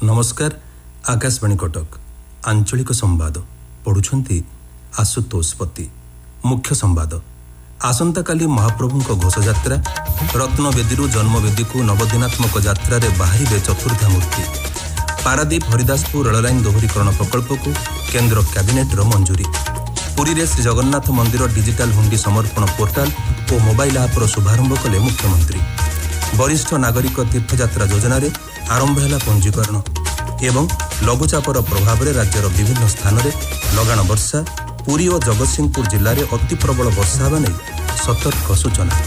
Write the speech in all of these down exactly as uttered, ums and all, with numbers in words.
नमस्कार। आकाशवाणी कटक आंचलिक संवाद पढ़ुछंती आशुतोष पति। मुख्य संवाद आसंता काली महाप्रभुंक घोषयात्रा रत्नवेदी जन्मवेदी को नवदिनात्मक यात्रा रे बाहरिबे चतुर्धा मूर्ति। पारादीप हरिदासपुर रेललाइन दोहरीकरण प्रकल्प को केंद्र कैबिनेट रो मंजूरी। पुरी रे श्री जगन्नाथ मंदिर डिजिटल हुंडी समर्पण पोर्टाल और मोबाइल ऐप रो शुभारंभ कले मुख्यमंत्री। वरिष्ठ नागरिक तीर्थयात्रा योजना रे आरंभ है पंजीकरण एवं लघुचापर प्रभाव में राज्यर विभिन्न स्थान में लगाण वर्षा। पुरी और जगतसिंहपुर जिले में अति प्रबल वर्षा होगा नहीं सतर्क सूचना।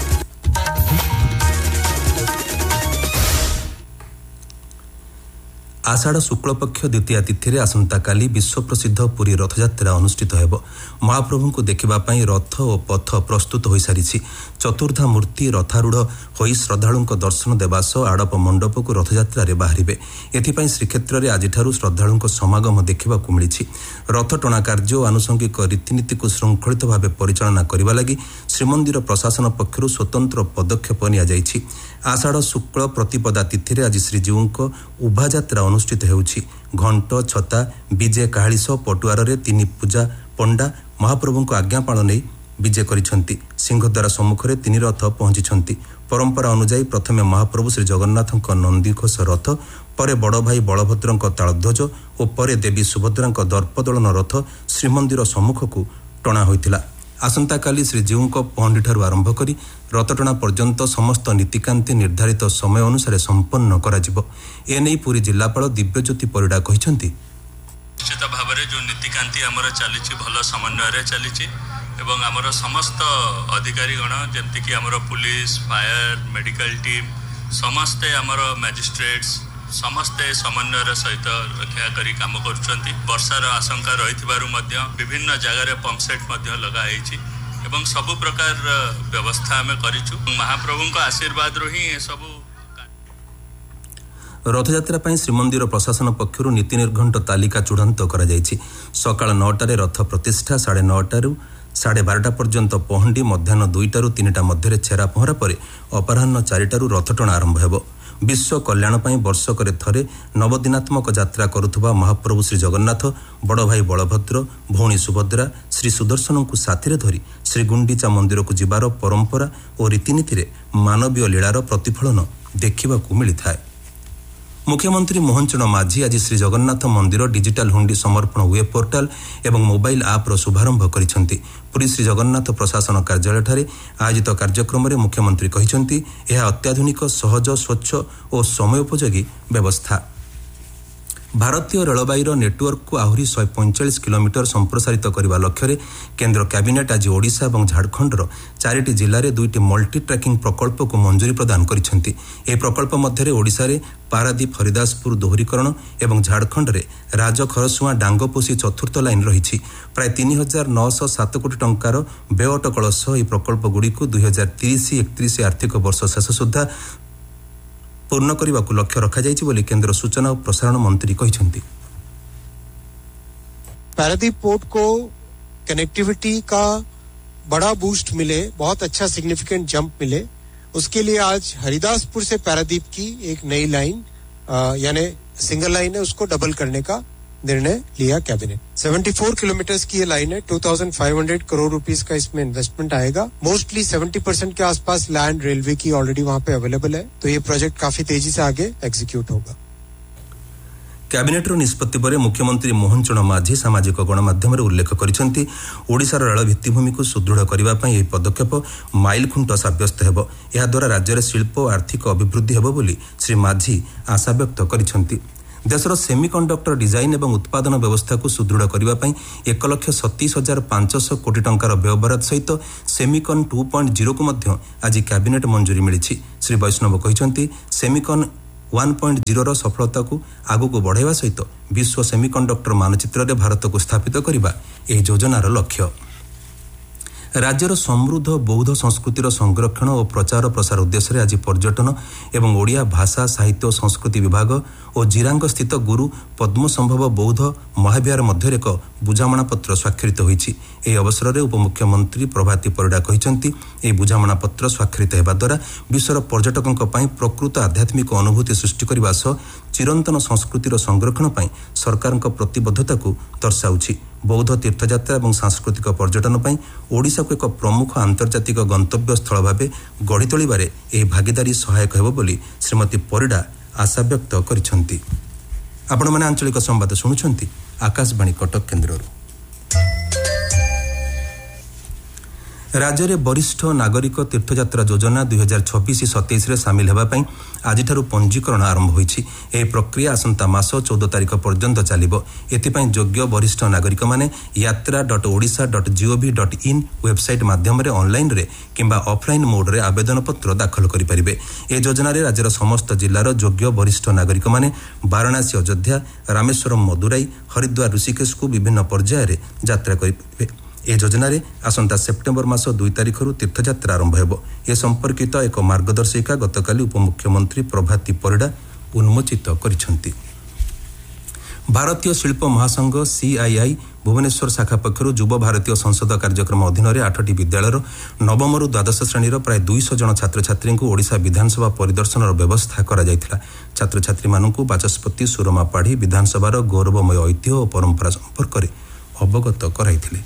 आषाढ़ शुक्लपक्ष द्वितीय तिथि आसंता काली विश्व प्रसिद्ध पुरी रथयात्रा अनुष्ठित हेब। महाप्रभु को देखा रथ और पथ प्रस्तुत हो सारी। चतुर्धा मूर्ति रथारूढ़ हो श्रद्धालुं दर्शन देवा सह आड़प मंडप को रथयात्रा रे बाहरिबे। एथिपाई श्रीक्षेत्र में आज श्रद्धालुं समागम देखा मिली। रथ टणा कार्य और आनुषंगिक रीतिनीति को श्रृंखलित भाव परिचालना करने लगी श्रीमंदिर प्रशासन पक्षर स्वतंत्र पदक्षेप नि। आषाढ़ शुक्ल प्रतिपदा तिथि आज श्रीजीऊ उभा यात्रा अनुष्ठित होउछि। घंट छता विजे काहाली सह पटुआर रे तीन पूजा पंडा महाप्रभु को आज्ञा पालन नहीं विजे करिसेंती। सिंहद्वार सम्मुख में तीन रथ पहुंची। परंपरा अनुसार प्रथमे महाप्रभु श्री जगन्नाथ नंदीघोष रथ, परे बड़ भाई बलभद्र तालध्वज और परे देवी सुभद्रा दर्पदोलन रथ श्रीमंदिर सम्मुख को टणा होइतिला। आसंता काली श्रीजीऊ पहंडी ठारू आरंभ करी रथटणा पर्यंत समस्त नीतिकांति निर्धारित समय अनुसार संपन्न कराजिबो। एने पुरी जिलापाल दिव्यज्योति परिडा कहिसेंती। निश्चित भाव में जो नीतिकांति आमर चली भल समन्वय चली एवं आमर समस्त अधिकारीगण जमती आमर पुलिस फायर मेडिकल टीम समस्ते आमर मैजिस्ट्रेट्स समस्ते समन्वय सहित रक्षा करी काम करुछंती। वर्षार आशंका रही विभिन्न जगार पंपसेट लगाई एवं सबु प्रकार व्यवस्था आम करिछु। महाप्रभु का आशीर्वाद रो ही सब रथयात्रा पर श्रीमंदिर प्रशासन पक्षर नीति निर्घंट तालिका चूड़ांत करा जायछि। सकाळ नौटारे रथ प्रतिष्ठा, साढ़े नौटारू साढ़े बारटा पर्यंत पहंडी, मध्याह्न दुईटारू तीनटा मध्य छेरा पहरा पर अपराह्न चारिटारू रथटणा आरंभ हेब। विश्व कल्याण पर वर्षकर थरे नवदिनात्मक यात्रा करुथुबा महाप्रभु श्री जगन्नाथ बड़ भाई बलभद्र भौणी सुभद्रा श्री सुदर्शन को साथी धरी श्री गुंडीचा मंदिर को जिबार परंपरा और रीतिनीति मानवीय लीलार प्रतिफलन देखा मिलता है। मुख्यमंत्री मोहन चरण माझी आज श्री जगन्नाथ मंदिर डिजिटल हुंडी समर्पण वेब पोर्टाल एवं मोबाइल ऐप रो शुभारंभ करिसेंती। पुरी श्री जगन्नाथ प्रशासन कार्यालय ठारे आयोजित कार्यक्रम में मुख्यमंत्री कहिसेंती यह अत्याधुनिक सहज स्वच्छ और समयोपयोगी व्यवस्था। भारतीय रेलवाईर नेटवर्क को आहरी शहे पैंचाश किलोमीटर संप्रसारित करने लक्ष्य रे केंद्र कैबिनेट आज ओडिशा और झारखंडर चारिटी जिले में दुईटी मल्टी ट्रैकिंग प्रकल्प को मंजूरी प्रदान करिसेंती। ए प्रकल्प मध्य ओडिशा रे पारादीप हरिदासपुर दोहरीकरण एवं झारखंड रे राजखरसुआ डांगपोसी चतुर्थ लाइन रही। प्राय तीन हजार नौश सात कोटी टंकार व्यय अटकल सह प्रकल्प गुड़ी को दुई हजार तीस एकतीस आर्थिक वर्ष शेष सुधा पूर्ण करने को लक्ष्य रखा जायछि बोली केंद्र सूचना और प्रसारण मंत्री कहिसेंती। पारादीप पोर्ट को कनेक्टिविटी का बड़ा बूस्ट मिले, बहुत अच्छा सिग्निफिकेंट जंप मिले, उसके लिए आज हरिदासपुर से पारादीप की एक नई लाइन यानी सिंगल लाइन है उसको डबल करने का निर्णय लिया कैबिनेट। चौहत्तर किलोमीटर की ये लाइन है। पच्चीस सौ करोड़ रुपीस का इसमें इन्वेस्टमेंट आएगा। मोस्टली सत्तर परसेंट के आसपास लैंड रेलवे की ऑलरेडी वहां पे अवेलेबल है, तो ये प्रोजेक्ट काफी तेजी से आगे एग्जीक्यूट होगा। कैबिनेट निष्पत्ति पर मुख्यमंत्री मोहन चरण माझी सामाजिक गणमाध्यम उल्लेख करिसेंती ओडिशार रेल भित्तिभूमि को सुदृढ़ करने यह पदक्षेप माइल खुंट साब्यस्त हेब। यह द्वारा राज्य शिल्प और आर्थिक अभिवृद्धि हेब बोली श्री माझी आशा व्यक्त करिसेंती। देशर सेमिकंडक्टर डिजाइन एवं उत्पादन व्यवस्था को सुदृढ़ करने एक लक्ष सतीश हजार पांचश कोटी टंकार व्ययबराद सहित सेमिकन टू पॉइंट जीरो को मध्य आज कैबिनेट मंजूरी मिली। श्री वैष्णव कहते सेमिकन वन पॉइंट जीरो सफलता को आगू को बढ़ावा सहित विश्व सेमिकंडक्टर मानचित्र में भारत को स्थापित करने यह योजनार लक्ष्य। राज्यर समृद्ध बौद्ध संस्कृतिर संरक्षण और प्रचार प्रसार उद्देश्य आज पर्यटन एवं ओडिया भाषा साहित्य और संस्कृति विभाग और जिरांग स्थित गुरु पद्मसंभव बौद्ध महाविहार मध्य एक बुझामणा पत्र स्वाक्षरित होइछि। एही अवसर में उपमुख्यमंत्री प्रभाती परिडा कहिसेंति एही बुझामणा पत्र स्वाक्षरित हेबा द्वारा विश्वर पर्यटकों प्रकृत आध्यात्मिक अनुभूति सृष्टि करने सह ଚିରନ୍ତନ ସଂସ୍କୃତିର ସଂରକ୍ଷଣ ପାଇଁ ସରକାରଙ୍କ ପ୍ରତିବଦ୍ଧତାକୁ ଦର୍ଶାଉଛି। ବୌଦ୍ଧ ତୀର୍ଥଯାତ୍ରା ଏବଂ ସାଂସ୍କୃତିକ ପର୍ଯ୍ୟଟନ ପାଇଁ ଓଡ଼ିଶାକୁ ଏକ ପ୍ରମୁଖ ଆନ୍ତର୍ଜାତିକ ଗନ୍ତବ୍ୟ ସ୍ଥଳ ଭାବେ ଗଢ଼ି ତୋଳିବାରେ ଏହି ଭାଗିଦାରୀ ସହାୟକ ହେବ ବୋଲି ଶ୍ରୀମତୀ ପରିଡ଼ା ଆଶାବ୍ୟକ୍ତ କରିଛନ୍ତି। ଆପଣମାନେ ଆଞ୍ଚଳିକ ସମ୍ବାଦ ଶୁଣୁଛନ୍ତି ଆକାଶବାଣୀ କଟକ କେନ୍ଦ୍ରରୁ। ରାଜ୍ୟରେ ବରିଷ୍ଠ ନାଗରିକ ତୀର୍ଥଯାତ୍ରା ଯୋଜନା ଦୁଇ ହଜାର ଛବିଶ ସତେଇଶରେ ସାମିଲ ହେବା ପାଇଁ ଆଜିଠାରୁ ପଞ୍ଜୀକରଣ ଆରମ୍ଭ ହୋଇଛି। ଏହି ପ୍ରକ୍ରିୟା ଆସନ୍ତା ମାସ ଚଉଦ ତାରିଖ ପର୍ଯ୍ୟନ୍ତ ଚାଲିବ। ଏଥିପାଇଁ ଯୋଗ୍ୟ ବରିଷ୍ଠ ନାଗରିକମାନେ ୟାତ୍ରା dot Odisha dot GOV dot in website ମାଧ୍ୟମରେ ଅନ୍ଲାଇନ୍ରେ କିମ୍ବା ଅଫ୍ଲାଇନ୍ ମୋଡ୍ରେ ଆବେଦନପତ୍ର ଦାଖଲ କରିପାରିବେ। ଏହି ଯୋଜନାରେ ରାଜ୍ୟର ସମସ୍ତ ଜିଲ୍ଲାର ଯୋଗ୍ୟ ବରିଷ୍ଠ ନାଗରିକମାନେ ବାରାଣାସୀ ଅଯୋଧ୍ୟା, ରାମେଶ୍ୱରମ୍ ମଦୁରାଇ, ହରିଦ୍ୱାର ଋଷିକେଶକୁ ବିଭିନ୍ନ ପର୍ଯ୍ୟାୟରେ ଯାତ୍ରା କରିପାରିବେ। ଏହି ଯୋଜନାରେ ଆସନ୍ତା ସେପ୍ଟେମ୍ବର ମାସ ଦୁଇ ତାରିଖରୁ ତୀର୍ଥଯାତ୍ରା ଆରମ୍ଭ ହେବ। ଏ ସମ୍ପର୍କିତ ଏକ ମାର୍ଗଦର୍ଶିକା ଗତକାଲି ଉପମୁଖ୍ୟମନ୍ତ୍ରୀ ପ୍ରଭାତୀ ପରିଡ଼ା ଉନ୍ମୋଚିତ କରିଛନ୍ତି। ଭାରତୀୟ ଶିଳ୍ପ ମହାସଂଘ ସିଆଇଆଇ ଭୁବନେଶ୍ୱର ଶାଖା ପକ୍ଷରୁ ଯୁବ ଭାରତୀୟ ସଂସଦ କାର୍ଯ୍ୟକ୍ରମ ଅଧୀନରେ ଆଠଟି ବିଦ୍ୟାଳୟର ନବମରୁ ଦ୍ୱାଦଶ ଶ୍ରେଣୀର ପ୍ରାୟ ଦୁଇଶହ ଜଣ ଛାତ୍ରଛାତ୍ରୀଙ୍କୁ ଓଡ଼ିଶା ବିଧାନସଭା ପରିଦର୍ଶନର ବ୍ୟବସ୍ଥା କରାଯାଇଥିଲା। ଛାତ୍ରଛାତ୍ରୀମାନଙ୍କୁ ବାଚସ୍ପତି ସୁରମା ପାଢ଼ୀ ବିଧାନସଭାର ଗୌରବମୟ ଐତିହ୍ୟ ଓ ପରମ୍ପରା ସମ୍ପର୍କରେ ଅବଗତ କରାଇଥିଲେ।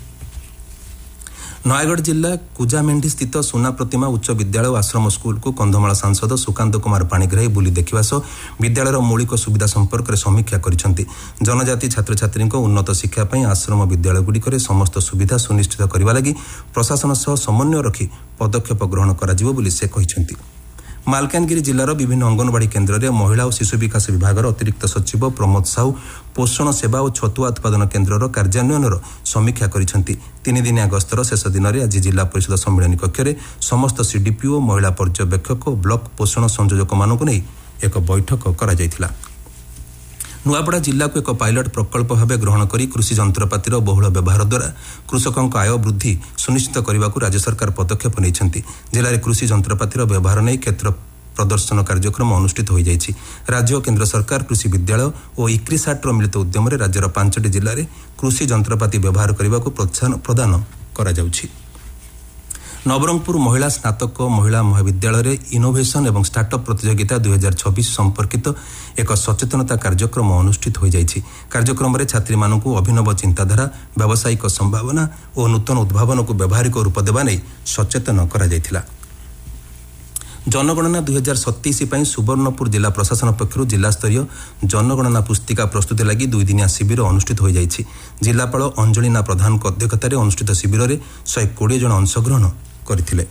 ନୟାଗଡ଼ ଜିଲ୍ଲା କୁଜାମେଣ୍ଡି ସ୍ଥିତ ସୁନା ପ୍ରତିମା ଉଚ୍ଚ ବିଦ୍ୟାଳୟ ଓ ଆଶ୍ରମ ସ୍କୁଲକୁ କନ୍ଧମାଳ ସାଂସଦ ସୁକାନ୍ତ କୁମାର ପାଣିଗ୍ରାହୀ ବୁଲି ଦେଖିବା ସହ ବିଦ୍ୟାଳୟର ମୌଳିକ ସୁବିଧା ସମ୍ପର୍କରେ ସମୀକ୍ଷା କରିଛନ୍ତି। ଜନଜାତି ଛାତ୍ରଛାତ୍ରୀଙ୍କ ଉନ୍ନତ ଶିକ୍ଷା ପାଇଁ ଆଶ୍ରମ ବିଦ୍ୟାଳୟଗୁଡ଼ିକରେ ସମସ୍ତ ସୁବିଧା ସୁନିଶ୍ଚିତ କରିବା ଲାଗି ପ୍ରଶାସନ ସହ ସମନ୍ୱୟ ରଖି ପଦକ୍ଷେପ ଗ୍ରହଣ କରାଯିବ ବୋଲି ସେ କହିଛନ୍ତି। ମାଲକାନଗିରି ଜିଲ୍ଲାର ବିଭିନ୍ନ ଅଙ୍ଗନବାଡ଼ି କେନ୍ଦ୍ରରେ ମହିଳା ଓ ଶିଶୁ ବିକାଶ ବିଭାଗର ଅତିରିକ୍ତ ସଚିବ ପ୍ରମୋଦ ସାହୁ ପୋଷଣ ସେବା ଓ ଛତୁଆ ଉତ୍ପାଦନ କେନ୍ଦ୍ରର କାର୍ଯ୍ୟାନ୍ୱୟନର ସମୀକ୍ଷା କରିଛନ୍ତି। ତିନିଦିନିଆ ଗସ୍ତର ଶେଷ ଦିନରେ ଆଜି ଜିଲ୍ଲା ପରିଷଦ ସମ୍ମିଳନୀ କକ୍ଷରେ ସମସ୍ତ ସିଡିପିଓ, ମହିଳା ପର୍ଯ୍ୟବେକ୍ଷକ ଓ ବ୍ଲକ ପୋଷଣ ସଂଯୋଜକମାନଙ୍କୁ ନେଇ ଏକ ବୈଠକ କରାଯାଇଥିଲା। ନୂଆପଡ଼ା ଜିଲ୍ଲାକୁ ଏକ ପାଇଲଟ ପ୍ରକଳ୍ପ ଭାବେ ଗ୍ରହଣ କରି କୃଷି ଯନ୍ତ୍ରପାତିର ବହୁଳ ବ୍ୟବହାର ଦ୍ୱାରା କୃଷକଙ୍କ ଆୟ ବୃଦ୍ଧି ସୁନିଶ୍ଚିତ କରିବାକୁ ରାଜ୍ୟ ସରକାର ପଦକ୍ଷେପ ନେଇଛନ୍ତି। ଜିଲ୍ଲାରେ କୃଷି ଯନ୍ତ୍ରପାତିର ବ୍ୟବହାର ନେଇ କ୍ଷେତ୍ର ପ୍ରଦର୍ଶନ କାର୍ଯ୍ୟକ୍ରମ ଅନୁଷ୍ଠିତ ହୋଇଯାଇଛି। ରାଜ୍ୟ ଓ କେନ୍ଦ୍ର ସରକାର କୃଷି ବିଦ୍ୟାଳୟ ଓ ଇକ୍ରିସାଟ୍ର ମିଳିତ ଉଦ୍ୟମରେ ରାଜ୍ୟର ପାଞ୍ଚଟି ଜିଲ୍ଲାରେ କୃଷି ଯନ୍ତ୍ରପାତି ବ୍ୟବହାର କରିବାକୁ ପ୍ରୋତ୍ସାହନ ପ୍ରଦାନ କରାଯାଉଛି। ନବରଙ୍ଗପୁର ମହିଳା ସ୍ନାତକ ମହିଳା ମହାବିଦ୍ୟାଳୟରେ ଇନୋଭେସନ ଏବଂ ଷ୍ଟାର୍ଟଅପ୍ ପ୍ରତିଯୋଗିତା ଦୁଇ ହଜାର ଛବିଶ ସମ୍ପର୍କିତ ଏକ ସଚେତନତା କାର୍ଯ୍ୟକ୍ରମ ଅନୁଷ୍ଠିତ ହୋଇଯାଇଛି। କାର୍ଯ୍ୟକ୍ରମରେ ଛାତ୍ରୀମାନଙ୍କୁ ଅଭିନବ ଚିନ୍ତାଧାରା, ବ୍ୟବସାୟିକ ସମ୍ଭାବନା ଓ ନୂତନ ଉଦ୍ଭାବନକୁ ବ୍ୟବହାରିକ ରୂପ ଦେବା ନେଇ ସଚେତନ କରାଯାଇଥିଲା। ଜନଗଣନା ଦୁଇ ହଜାର ସତେଇଶ ପାଇଁ ସୁବର୍ଣ୍ଣପୁର ଜିଲ୍ଲା ପ୍ରଶାସନ ପକ୍ଷରୁ ଜିଲ୍ଲାସ୍ତରୀୟ ଜନଗଣନା ପୁସ୍ତିକା ପ୍ରସ୍ତୁତି ଲାଗି ଦୁଇଦିନିଆ ଶିବିର ଅନୁଷ୍ଠିତ ହୋଇଯାଇଛି। ଜିଲ୍ଲାପାଳ ଅଞ୍ଜଳିନା ପ୍ରଧାନଙ୍କ ଅଧ୍ୟକ୍ଷତାରେ ଅନୁଷ୍ଠିତ ଶିବିରରେ ଶହେ କୋଡ଼ିଏ ଜଣ ଅଂଶଗ୍ରହଣ କରିଥିଲେ।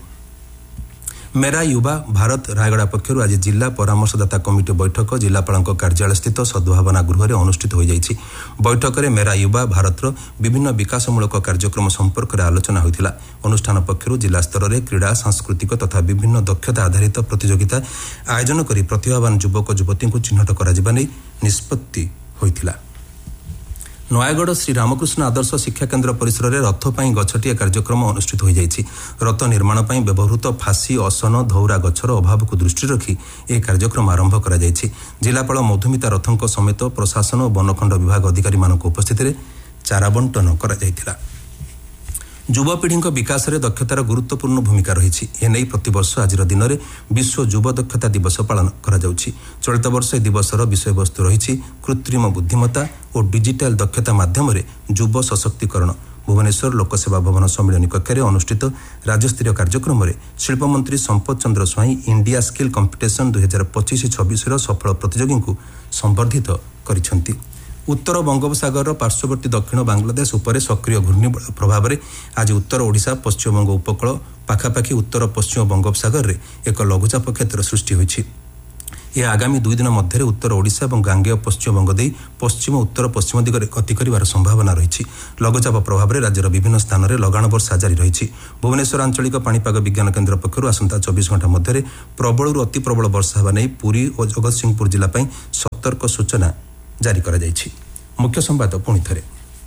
ମେରା ୟୁବା ଭାରତ ରାୟଗଡ଼ା ପକ୍ଷରୁ ଆଜି ଜିଲ୍ଲା ପରାମର୍ଶଦାତା କମିଟି ବୈଠକ ଜିଲ୍ଲାପାଳଙ୍କ କାର୍ଯ୍ୟାଳୟସ୍ଥିତ ସଦ୍ଭାବନା ଗୃହରେ ଅନୁଷ୍ଠିତ ହୋଇଯାଇଛି। ବୈଠକରେ ମେରା ୟୁବା ଭାରତର ବିଭିନ୍ନ ବିକାଶମୂଳକ କାର୍ଯ୍ୟକ୍ରମ ସମ୍ପର୍କରେ ଆଲୋଚନା ହୋଇଥିଲା। ଅନୁଷ୍ଠାନ ପକ୍ଷରୁ ଜିଲ୍ଲା ସ୍ତରରେ କ୍ରୀଡ଼ା, ସାଂସ୍କୃତିକ ତଥା ବିଭିନ୍ନ ଦକ୍ଷତା ଆଧାରିତ ପ୍ରତିଯୋଗିତା ଆୟୋଜନ କରି ପ୍ରତିଭାବାନ ଯୁବକ ଯୁବତୀଙ୍କୁ ଚିହ୍ନଟ କରାଯିବା ନେଇ ନିଷ୍ପତ୍ତି ହୋଇଥିଲା। ନୟାଗଡ଼ ଶ୍ରୀ ରାମକୃଷ୍ଣ ଆଦର୍ଶ ଶିକ୍ଷାକେନ୍ଦ୍ର ପରିସରରେ ରଥ ପାଇଁ ଗଛଟିଏ କାର୍ଯ୍ୟକ୍ରମ ଅନୁଷ୍ଠିତ ହୋଇଯାଇଛି। ରଥ ନିର୍ମାଣ ପାଇଁ ବ୍ୟବହୃତ ଫାସି, ଅସନ, ଧଉରା ଗଛର ଅଭାବକୁ ଦୃଷ୍ଟିରେ ରଖି ଏହି କାର୍ଯ୍ୟକ୍ରମ ଆରମ୍ଭ କରାଯାଇଛି। ଜିଲ୍ଲାପାଳ ମଧୁମିତା ରଥଙ୍କ ସମେତ ପ୍ରଶାସନ ଓ ବନଖଣ୍ଡ ବିଭାଗ ଅଧିକାରୀମାନଙ୍କ ଉପସ୍ଥିତିରେ ଚାରା ବଣ୍ଟନ କରାଯାଇଥିଲା। ଯୁବପିଢ଼ିଙ୍କ ବିକାଶରେ ଦକ୍ଷତାର ଗୁରୁତ୍ୱପୂର୍ଣ୍ଣ ଭୂମିକା ରହିଛି। ଏନେଇ ପ୍ରତିବର୍ଷ ଆଜିର ଦିନରେ ବିଶ୍ୱ ଯୁବ ଦକ୍ଷତା ଦିବସ ପାଳନ କରାଯାଉଛି। ଚଳିତ ବର୍ଷ ଏହି ଦିବସର ବିଷୟବସ୍ତୁ ରହିଛି କୃତ୍ରିମ ବୁଦ୍ଧିମତ୍ତା ଓ ଡିଜିଟାଲ ଦକ୍ଷତା ମାଧ୍ୟମରେ ଯୁବ ସଶକ୍ତିକରଣ। ଭୁବନେଶ୍ୱର ଲୋକସେବା ଭବନ ସମ୍ମିଳନୀ କକ୍ଷରେ ଅନୁଷ୍ଠିତ ରାଜ୍ୟସ୍ତରୀୟ କାର୍ଯ୍ୟକ୍ରମରେ ଶିଳ୍ପମନ୍ତ୍ରୀ Sampath Chandra Swain India skill competition ଦୁଇ ହଜାର ପଚିଶ ଛବିଶର ସଫଳ ପ୍ରତିଯୋଗୀଙ୍କୁ ସମ୍ବର୍ଦ୍ଧିତ କରିଛନ୍ତି। ଉତ୍ତର ବଙ୍ଗୋପସାଗରର ପାର୍ଶ୍ୱବର୍ତ୍ତୀ ଦକ୍ଷିଣ ବାଂଲାଦେଶ ଉପରେ ସକ୍ରିୟ ଘୂର୍ଣ୍ଣିବଳୟ ପ୍ରଭାବରେ ଆଜି ଉତ୍ତର ଓଡ଼ିଶା, ପଶ୍ଚିମବଙ୍ଗ ଉପକୂଳ ପାଖାପାଖି ଉତ୍ତର ପଶ୍ଚିମ ବଙ୍ଗୋପସାଗରରେ ଏକ ଲଘୁଚାପ କ୍ଷେତ୍ର ସୃଷ୍ଟି ହୋଇଛି। ଏହା ଆଗାମୀ ଦୁଇ ଦିନ ମଧ୍ୟରେ ଉତ୍ତର ଓଡ଼ିଶା ଏବଂ ଗାଙ୍ଗେୟ ପଶ୍ଚିମବଙ୍ଗ ଦେଇ ପଶ୍ଚିମ ଉତ୍ତର ପଶ୍ଚିମ ଦିଗରେ ଗତି କରିବାର ସମ୍ଭାବନା ରହିଛି। ଲଘୁଚାପ ପ୍ରଭାବରେ ରାଜ୍ୟର ବିଭିନ୍ନ ସ୍ଥାନରେ ଲଗାଣ ବର୍ଷା ଜାରି ରହିଛି। ଭୁବନେଶ୍ୱର ଆଞ୍ଚଳିକ ପାଣିପାଗ ବିଜ୍ଞାନ କେନ୍ଦ୍ର ପକ୍ଷରୁ ଆସନ୍ତା ଚବିଶ ଘଣ୍ଟା ମଧ୍ୟରେ ପ୍ରବଳରୁ ଅତି ପ୍ରବଳ ବର୍ଷା ହେବା ନେଇ ପୁରୀ ଓ ଜଗତସିଂହପୁର ଜିଲ୍ଲା ପାଇଁ ସତର୍କ ସୂଚନା ଜାରି କରାଯାଇଛି। ମୁଖ୍ୟ ସମ୍ବାଦ ପୁଣି ଥରେ।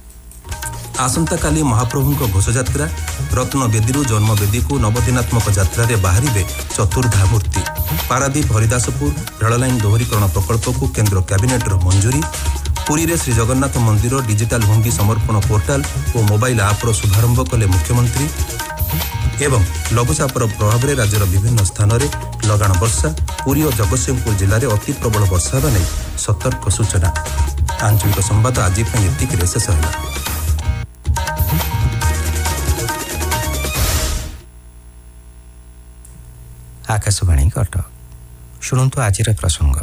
ଆସନ୍ତାକାଲି ମହାପ୍ରଭୁଙ୍କ ଘୋଷଯାତ୍ରା। ରତ୍ନବେଦୀରୁ ଜନ୍ମବେଦୀକୁ ନବଦିନାତ୍ମକ ଯାତ୍ରାରେ ବାହାରିବେ ଚତୁର୍ଦ୍ଧା ମୂର୍ତ୍ତି। ପାରାଦୀପ ହରିଦାସପୁର ରେଳଲାଇନ୍ ଦୋହରୀକରଣ ପ୍ରକଳ୍ପକୁ କେନ୍ଦ୍ର କ୍ୟାବିନେଟ୍ର ମଞ୍ଜୁରୀ। ପୁରୀରେ ଶ୍ରୀଜଗନ୍ନାଥ ମନ୍ଦିର ଡିଜିଟାଲ ହୁଣ୍ଡି ସମର୍ପଣ ପୋର୍ଟାଲ ଓ ମୋବାଇଲ ଆପ୍ର ଶୁଭାରମ୍ଭ କଲେ ମୁଖ୍ୟମନ୍ତ୍ରୀ। ଏବଂ ଲଘୁଚାପର ପ୍ରଭାବରେ ରାଜ୍ୟର ବିଭିନ୍ନ ସ୍ଥାନରେ ଲଗାଣ ବର୍ଷା ପୁରୀ ଓ ଜଗତସିଂହପୁର ଜିଲ୍ଲାରେ ଅତି ପ୍ରବଳ ବର୍ଷା ହେବା ନେଇ ସତର୍କ ସୂଚନା। ଆଞ୍ଚଳିକ ସମ୍ବାଦ ଆଜି ପାଇଁ ଏତିକିରେ ଶେଷ ହେଲା। ଆକାଶବାଣୀ କଟକ। ଶୁଣନ୍ତୁ ଆଜିର ପ୍ରସଙ୍ଗ।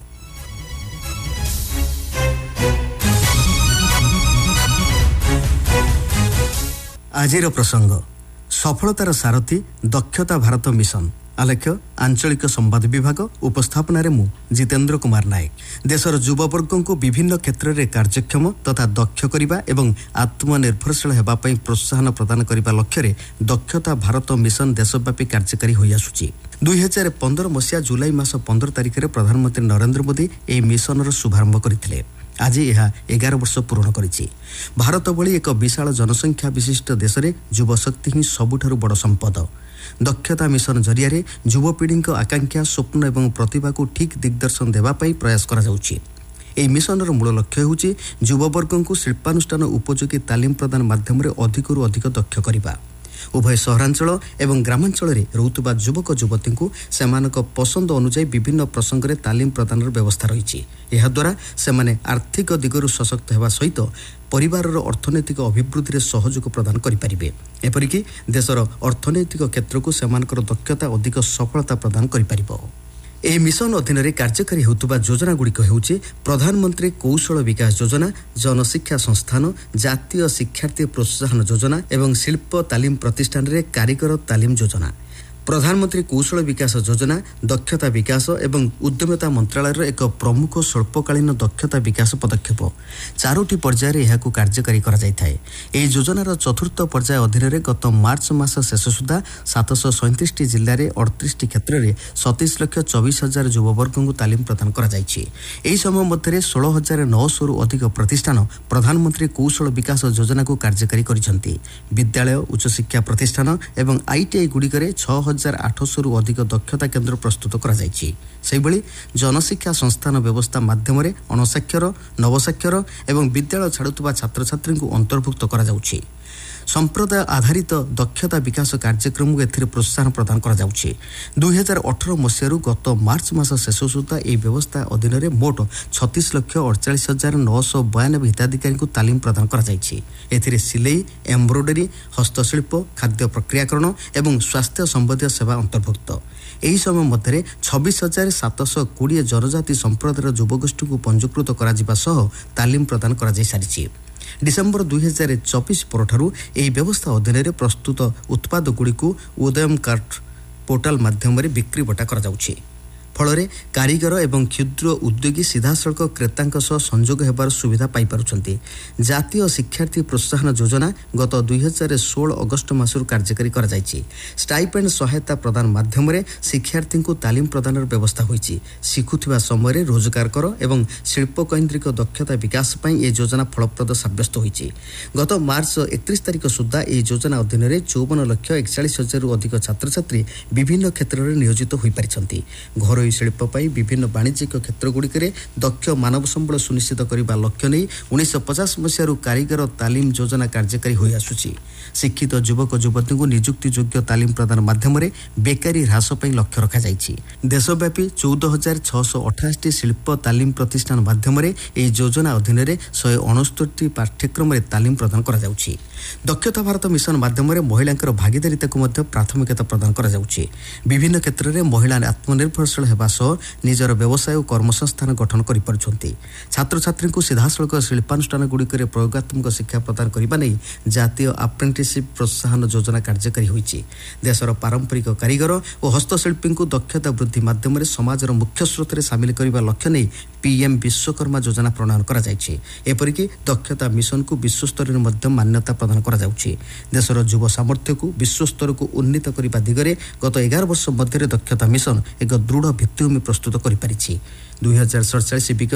ଆଜିର ପ୍ରସଙ୍ଗ ସଫଳତାର ସାରଥୀ ଦକ୍ଷତା ଭାରତ ମିଶନ। ଆଲେଖ୍ୟ ଆଞ୍ଚଳିକ ସମ୍ବାଦ ବିଭାଗ। ଉପସ୍ଥାପନାରେ ମୁଁ ଜିତେନ୍ଦ୍ର କୁମାର ନାୟକ। ଦେଶର ଯୁବବର୍ଗଙ୍କୁ ବିଭିନ୍ନ କ୍ଷେତ୍ରରେ କାର୍ଯ୍ୟକ୍ଷମ ତଥା ଦକ୍ଷ କରିବା ଏବଂ ଆତ୍ମନିର୍ଭରଶୀଳ ହେବା ପାଇଁ ପ୍ରୋତ୍ସାହନ ପ୍ରଦାନ କରିବା ଲକ୍ଷ୍ୟରେ ଦକ୍ଷତା ଭାରତ ମିଶନ ଦେଶବ୍ୟାପୀ କାର୍ଯ୍ୟକାରୀ ହୋଇଆସୁଛି। ଦୁଇ ହଜାର ପନ୍ଦର ମସିହା ଜୁଲାଇ ମାସ ପନ୍ଦର ତାରିଖରେ ପ୍ରଧାନମନ୍ତ୍ରୀ ନରେନ୍ଦ୍ର ମୋଦି ଏହି ମିଶନର ଶୁଭାରମ୍ଭ କରିଥିଲେ। ଆଜି ଏହା ଏଗାର ବର୍ଷ ପୂରଣ କରିଛି। ଭାରତ ଭଳି ଏକ ବିଶାଳ ଜନସଂଖ୍ୟା ବିଶିଷ୍ଟ ଦେଶରେ ଯୁବଶକ୍ତି ହିଁ ସବୁଠାରୁ ବଡ଼ ସମ୍ପଦ। ଦକ୍ଷତା ମିଶନ ଜରିଆରେ ଯୁବପିଢ଼ିଙ୍କ ଆକାଂକ୍ଷା, ସ୍ୱପ୍ନ ଏବଂ ପ୍ରତିଭାକୁ ଠିକ୍ ଦିଗ୍ଦର୍ଶନ ଦେବା ପାଇଁ ପ୍ରୟାସ କରାଯାଉଛି। ଏହି ମିଶନର ମୂଳ ଲକ୍ଷ୍ୟ ହେଉଛି ଯୁବବର୍ଗଙ୍କୁ ଶିଳ୍ପାନୁଷ୍ଠାନ ଉପଯୋଗୀ ତାଲିମ ପ୍ରଦାନ ମାଧ୍ୟମରେ ଅଧିକରୁ ଅଧିକ ଦକ୍ଷ କରିବା। ଉଭୟ ସହରାଞ୍ଚଳ ଏବଂ ଗ୍ରାମାଞ୍ଚଳରେ ରହୁଥିବା ଯୁବକ ଯୁବତୀଙ୍କୁ ସେମାନଙ୍କ ପସନ୍ଦ ଅନୁଯାୟୀ ବିଭିନ୍ନ ପ୍ରସଙ୍ଗରେ ତାଲିମ ପ୍ରଦାନର ବ୍ୟବସ୍ଥା ରହିଛି। ଏହାଦ୍ୱାରା ସେମାନେ ଆର୍ଥିକ ଦିଗରୁ ସଶକ୍ତ ହେବା ସହିତ ପରିବାରର ଅର୍ଥନୈତିକ ଅଭିବୃଦ୍ଧିରେ ସହଯୋଗ ପ୍ରଦାନ କରିପାରିବେ। ଏପରିକି ଦେଶର ଅର୍ଥନୈତିକ କ୍ଷେତ୍ରକୁ ସେମାନଙ୍କର ଦକ୍ଷତା ଅଧିକ ସଫଳତା ପ୍ରଦାନ କରିପାରିବ। ଏହି ମିଶନ ଅଧୀନରେ କାର୍ଯ୍ୟକାରୀ ହେଉଥିବା ଯୋଜନାଗୁଡ଼ିକ ହେଉଛି ପ୍ରଧାନମନ୍ତ୍ରୀ କୌଶଳ ବିକାଶ ଯୋଜନା, ଜନଶିକ୍ଷା ସଂସ୍ଥାନ, ଜାତୀୟ ଶିକ୍ଷାର୍ଥୀ ପ୍ରୋତ୍ସାହନ ଯୋଜନା ଏବଂ ଶିଳ୍ପ ତାଲିମ ପ୍ରତିଷ୍ଠାନରେ କାରିଗର ତାଲିମ ଯୋଜନା। ପ୍ରଧାନମନ୍ତ୍ରୀ କୌଶଳ ବିକାଶ ଯୋଜନା ଦକ୍ଷତା ବିକାଶ ଏବଂ ଉଦ୍ୟମିତା ମନ୍ତ୍ରାଳୟର ଏକ ପ୍ରମୁଖ ସ୍ୱଳ୍ପକାଳୀନ ଦକ୍ଷତା ବିକାଶ ପଦକ୍ଷେପ। ଚାରୋଟି ପର୍ଯ୍ୟାୟରେ ଏହାକୁ କାର୍ଯ୍ୟକାରୀ କରାଯାଇଥାଏ। ଏହି ଯୋଜନାର ଚତୁର୍ଥ ପର୍ଯ୍ୟାୟ ଅଧୀନରେ ଗତ ମାର୍ଚ୍ଚ ମାସ ଶେଷ ସୁଦ୍ଧା ସାତଶହ ସଇଁତିରିଶଟି ଜିଲ୍ଲାରେ ଅଠତିରିଶଟି କ୍ଷେତ୍ରରେ ସତେଇଶ ଲକ୍ଷ ଚବିଶ ହଜାର ଯୁବବର୍ଗଙ୍କୁ ତାଲିମ ପ୍ରଦାନ କରାଯାଇଛି। ଏହି ସମୟ ମଧ୍ୟରେ ଷୋହଳ ହଜାର ନଅଶହରୁ ଅଧିକ ପ୍ରତିଷ୍ଠାନ ପ୍ରଧାନମନ୍ତ୍ରୀ କୌଶଳ ବିକାଶ ଯୋଜନାକୁ କାର୍ଯ୍ୟକାରୀ କରିଛନ୍ତି। ବିଦ୍ୟାଳୟ, ଉଚ୍ଚଶିକ୍ଷା ପ୍ରତିଷ୍ଠାନ ଏବଂ ଆଇଟିଆଇ ଗୁଡ଼ିକରେ ଛଅ ହଜାର ଆଠଶହରୁ ଅଧିକ ଦକ୍ଷତା କେନ୍ଦ୍ର ପ୍ରସ୍ତୁତ କରାଯାଇଛି। ସେହିଭଳି ଜନଶିକ୍ଷା ସଂସ୍ଥାନ ବ୍ୟବସ୍ଥା ମାଧ୍ୟମରେ ଅଣସାକ୍ଷର, ନବସାକ୍ଷର ଏବଂ ବିଦ୍ୟାଳୟ ଛାଡୁଥିବା ଛାତ୍ରଛାତ୍ରୀଙ୍କୁ ଅନ୍ତର୍ଭୁକ୍ତ କରାଯାଉଛି। ସମ୍ପ୍ରଦାୟ ଆଧାରିତ ଦକ୍ଷତା ବିକାଶ କାର୍ଯ୍ୟକ୍ରମକୁ ଏଥିରେ ପ୍ରୋତ୍ସାହନ ପ୍ରଦାନ କରାଯାଉଛି। ଦୁଇ ହଜାର ଅଠର ମସିହାରୁ ଗତ ମାର୍ଚ୍ଚ ମାସ ଶେଷ ସୁଦ୍ଧା ଏହି ବ୍ୟବସ୍ଥା ଅଧୀନରେ ମୋଟ ଛତିଶ ଲକ୍ଷ ଅଡ଼ଚାଳିଶ ହଜାର ନଅଶହ ବୟାନବେ ହିତାଧିକାରୀଙ୍କୁ ତାଲିମ ପ୍ରଦାନ କରାଯାଇଛି। ଏଥିରେ ସିଲେଇ, ଏମ୍ବ୍ରୋଡରୀ, ହସ୍ତଶିଳ୍ପ, ଖାଦ୍ୟ ପ୍ରକ୍ରିୟାକରଣ ଏବଂ ସ୍ୱାସ୍ଥ୍ୟ ସମ୍ବନ୍ଧୀୟ ସେବା ଅନ୍ତର୍ଭୁକ୍ତ। ଏହି ସମୟ ମଧ୍ୟରେ ଛବିଶ ହଜାର ସାତଶହ କୋଡ଼ିଏ ଜନଜାତି ସମ୍ପ୍ରଦାୟର ଯୁବଗୋଷ୍ଠୀଙ୍କୁ ପଞ୍ଜୀକୃତ କରାଯିବା ସହ ତାଲିମ ପ୍ରଦାନ କରାଯାଇ ସାରିଛି। ଡିସେମ୍ବର ଦୁଇ ହଜାର ଚବିଶ ପରଠାରୁ ଏହି ବ୍ୟବସ୍ଥା ଅଧୀନରେ ପ୍ରସ୍ତୁତ ଉତ୍ପାଦଗୁଡ଼ିକୁ ଉଦୟମ କାର୍ଟ ପୋର୍ଟାଲ ମାଧ୍ୟମରେ ବିକ୍ରି ବଟା କରାଯାଉଛି। ଫଳରେ କାରିଗର ଏବଂ କ୍ଷୁଦ୍ର ଉଦ୍ୟୋଗୀ ସିଧାସଳଖ କ୍ରେତାଙ୍କ ସହ ସଂଯୋଗ ହେବାର ସୁବିଧା ପାଇପାରୁଛନ୍ତି। ଜାତୀୟ ଶିକ୍ଷାର୍ଥୀ ପ୍ରୋତ୍ସାହନ ଯୋଜନା ଗତ ଦୁଇ ହଜାର ଷୋହଳ ଅଗଷ୍ଟ ମାସରୁ କାର୍ଯ୍ୟକାରୀ କରାଯାଇଛି। ଷ୍ଟାଇପେଣ୍ଡ ସହାୟତା ପ୍ରଦାନ ମାଧ୍ୟମରେ ଶିକ୍ଷାର୍ଥୀଙ୍କୁ ତାଲିମ ପ୍ରଦାନର ବ୍ୟବସ୍ଥା ହୋଇଛି। ଶିଖୁଥିବା ସମୟରେ ରୋଜଗାର କର ଏବଂ ଶିଳ୍ପକୈନ୍ଦ୍ରିକ ଦକ୍ଷତା ବିକାଶ ପାଇଁ ଏହି ଯୋଜନା ଫଳପ୍ରଦ ସାବ୍ୟସ୍ତ ହୋଇଛି। ଗତ ମାର୍ଚ୍ଚ ଏକତିରିଶ ତାରିଖ ସୁଦ୍ଧା ଏହି ଯୋଜନା ଅଧୀନରେ ଚଉବନ ଲକ୍ଷ ଏକଚାଳିଶ ହଜାରରୁ ଅଧିକ ଛାତ୍ରଛାତ୍ରୀ ବିଭିନ୍ନ କ୍ଷେତ୍ରରେ ନିୟୋଜିତ ହୋଇପାରିଛନ୍ତି। ଘରୋଇ ଶିଳ୍ପ ପାଇଁ ବିଭିନ୍ନ ବାଣିଜ୍ୟିକ କ୍ଷେତ୍ରଗୁଡ଼ିକରେ ଦକ୍ଷ ମାନବ ସମ୍ବଳ ସୁନିଶ୍ଚିତ କରିବା ଲକ୍ଷ୍ୟ ନେଇ ଉଣେଇଶହ ପଚାଶ ମସିହାରୁ କାରିଗର ତାଲିମ ଯୋଜନା କାର୍ଯ୍ୟକାରୀ ହୋଇଆସୁଛି। ଶିକ୍ଷିତ ଯୁବକ ଯୁବତୀଙ୍କୁ ନିଯୁକ୍ତି ଯୋଗ୍ୟ ତାଲିମ ପ୍ରଦାନ ମାଧ୍ୟମରେ ବେକାରୀ ହ୍ରାସ ପାଇଁ ଲକ୍ଷ୍ୟ ରଖାଯାଇଛି। ଦେଶବ୍ୟାପୀ ଚଉଦ ହଜାର ଛଅଶହ ଅଠାଅଶୀଟି ଶିଳ୍ପ ତାଲିମ ପ୍ରତିଷ୍ଠାନ ମାଧ୍ୟମରେ ଏହି ଯୋଜନା ଅଧୀନରେ ଶହେ ଅଣସ୍ତରୀଟି ପାଠ୍ୟକ୍ରମରେ ତାଲିମ ପ୍ରଦାନ କରାଯାଉଛି। ଦକ୍ଷତା ଭାରତ ମିଶନ ମାଧ୍ୟମରେ ମହିଳାଙ୍କର ଭାଗିଦାରିତାକୁ ମଧ୍ୟ ପ୍ରାଥମିକତା ପ୍ରଦାନ କରାଯାଉଛି। ବିଭିନ୍ନ କ୍ଷେତ୍ରରେ ମହିଳା ଆତ୍ମନିର୍ଭରଶୀଳ ହେବା ସହ ନିଜର ବ୍ୟବସାୟ ଓ କର୍ମସଂସ୍ଥାନ ଗଠନ କରିପାରୁଛନ୍ତି। ଛାତ୍ରଛାତ୍ରୀଙ୍କୁ ସିଧାସଳଖ ଶିଳ୍ପାନୁଷ୍ଠାନଗୁଡ଼ିକରେ ପ୍ରୟୋଗାତ୍ମକ ଶିକ୍ଷା ପ୍ରଦାନ କରିବା ନେଇ ଜାତୀୟ ଆପ୍ରେଣ୍ଟିସିପ୍ ପ୍ରୋତ୍ସାହନ ଯୋଜନା କାର୍ଯ୍ୟକାରୀ ହୋଇଛି। ଦେଶର ପାରମ୍ପରିକ କାରିଗର ଓ ହସ୍ତଶିଳ୍ପୀଙ୍କୁ ଦକ୍ଷତା ବୃଦ୍ଧି ମାଧ୍ୟମରେ ସମାଜର ମୁଖ୍ୟ ସ୍ରୋତରେ ସାମିଲ କରିବା ଲକ୍ଷ୍ୟ ନେଇ ପିଏମ୍ ବିଶ୍ୱକର୍ମା ଯୋଜନା ପ୍ରଣୟନ କରାଯାଇଛି। ଏପରିକି ଦକ୍ଷତା ମିଶନକୁ ବିଶ୍ୱସ୍ତରରେ ମଧ୍ୟ ମାନ୍ୟତା ପ୍ରଦାନ କରାଯାଉଛି। ଦେଶର ଯୁବ ସାମର୍ଥ୍ୟକୁ ବିଶ୍ୱସ୍ତରକୁ ଉନ୍ନୀତ କରିବା ଦିଗରେ ଗତ ଏଗାର ବର୍ଷ ମଧ୍ୟରେ ଦକ୍ଷତା ମିଶନ ଏକ ଦୃଢ଼ ଭିତ୍ତିଭୂମି ପ୍ରସ୍ତୁତ କରିପାରିଛି। ଦୁଇ ହଜାର ସତଚାଳିଶ